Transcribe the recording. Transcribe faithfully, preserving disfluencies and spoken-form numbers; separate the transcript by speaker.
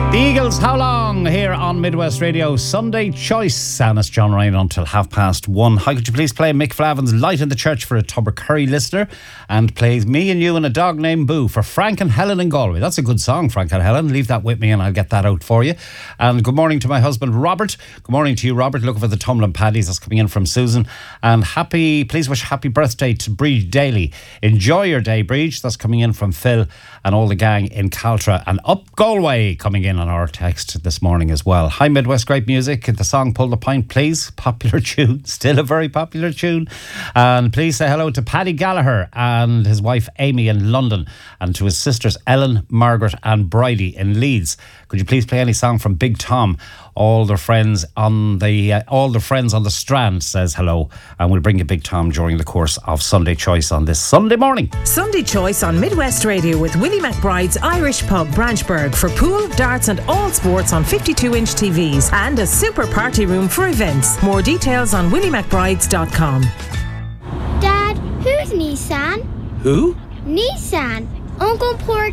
Speaker 1: The Eagles, How Long, here on Midwest Radio, Sunday Choice, and it's John Ryan until half past one. How could you please play Mick Flavin's Light in the Church for a Tubbercurry listener, and play Me and You and a Dog Named Boo for Frank and Helen in Galway. That's a good song, Frank and Helen. Leave that with me and I'll get that out for you. And good morning to my husband Robert. Good morning to you, Robert. Looking for the Tumblin' Paddies. That's coming in from Susan. And happy, please wish happy birthday to Breege Daly. Enjoy your day, Breege. That's coming in from Phil and all the gang in Caltra. And Up Galway coming in on our text this morning as well. Hi Midwest, great music. The song Pull the Pint, please. Popular tune. Still a very popular tune. And please say hello to Paddy Gallagher and his wife Amy in London, and to his sisters Ellen, Margaret and Bridie in Leeds. Could you please play any song from Big Tom? All their friends on the uh, all their friends on the Strand says hello, and we'll bring you Big Tom during the course of Sunday Choice on this Sunday morning.
Speaker 2: Sunday Choice on Midwest Radio with Willie McBride's Irish Pub, Branchburg, for pool, darts and all sports on fifty-two inch T Vs, and a super party room for events. More details on willie mcbrides dot com.
Speaker 3: Dad, who's Nissan?
Speaker 1: Who?
Speaker 3: Nissan. Uncle Porky